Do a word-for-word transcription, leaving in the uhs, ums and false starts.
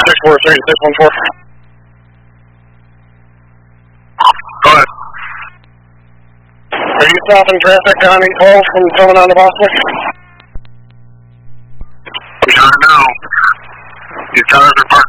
six four three six one four. Go ahead. Are you stopping traffic on eight twelve from coming on to Boston? We are now. Your tires are parked